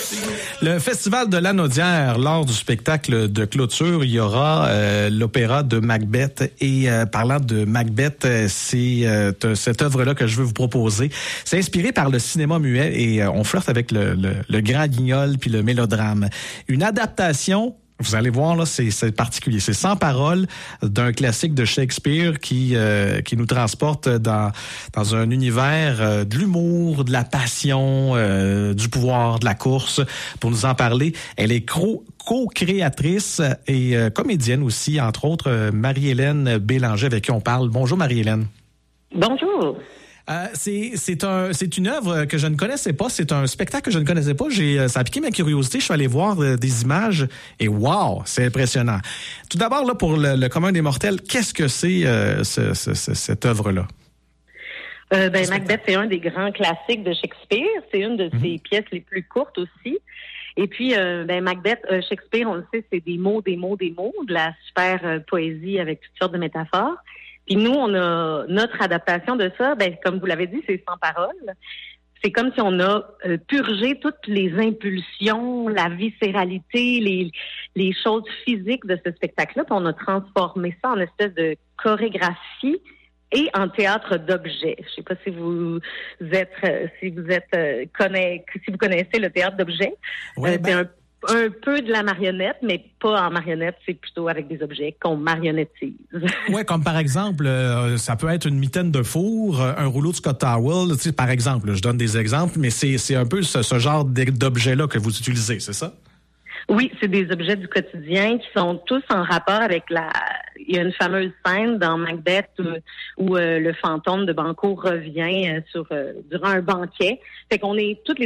Le Festival de Lanaudière, lors du spectacle de clôture, il y aura l'opéra de Macbeth. Et parlant de Macbeth, c'est cette œuvre-là que je veux vous proposer. C'est inspiré par le cinéma muet et on flirte avec le grand guignol puis le mélodrame. Une adaptation. Vous allez voir, là, c'est particulier. C'est sans parole d'un classique de Shakespeare qui nous transporte dans un univers de l'humour, de la passion, du pouvoir, de la course. Pour nous en parler, elle est co-créatrice et comédienne aussi, entre autres, Marie-Hélène Bélanger, avec qui on parle. Bonjour, Marie-Hélène. Bonjour. C'est une œuvre que je ne connaissais pas. C'est un spectacle que je ne connaissais pas. Ça a piqué ma curiosité. Je suis allé voir des images et wow, c'est impressionnant. Tout d'abord, là, pour le commun des mortels, qu'est-ce que c'est cette œuvre-là? Macbeth, c'est un des grands classiques de Shakespeare. C'est une de ses pièces les plus courtes aussi. Et puis, Macbeth, Shakespeare, on le sait, c'est des mots, de la super poésie avec toutes sortes de métaphores. Puis nous, on a notre adaptation de ça, comme vous l'avez dit, c'est sans parole. C'est comme si on a purgé toutes les impulsions, la viscéralité, les choses physiques de ce spectacle-là, puis on a transformé ça en espèce de chorégraphie et en théâtre d'objets. Je sais pas si vous connaissez le théâtre d'objets. Ouais, c'est un peu de la marionnette, mais pas en marionnette, c'est plutôt avec des objets qu'on marionnettise. Oui, comme par exemple, ça peut être une mitaine de four, un rouleau de Scott Towel, tu sais, par exemple. Je donne des exemples, mais c'est un peu ce genre d'objets-là que vous utilisez, c'est ça? Oui, c'est des objets du quotidien qui sont tous en rapport avec il y a une fameuse scène dans Macbeth où le fantôme de Banquo revient durant un banquet. Fait qu'on est toutes les